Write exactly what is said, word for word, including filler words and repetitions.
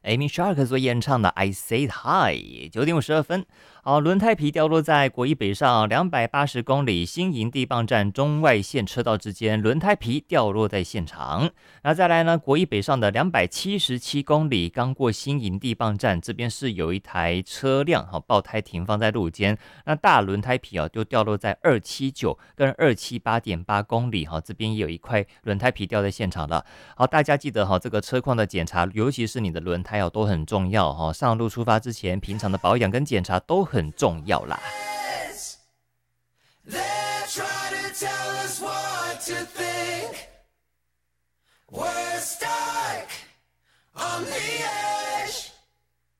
Amy Shark 所演唱的 I Said Hi。 九点五十二分。好，轮胎皮掉落在国一北上两百八十公里新营地磅站中外线车道之间，轮胎皮掉落在现场。那再来呢，国一北上的两百七十七公里刚过新营地磅站，这边是有一台车辆哈爆胎停放在路肩，那大轮胎皮啊就掉落在二七九跟二七八点八公里哈，这边也有一块轮胎皮掉在现场了。好，大家记得哈，这个车况的检查，尤其是你的轮胎哦都很重要哈。上路出发之前，平常的保养跟检查都很重要啦。 We're stuck on the edge.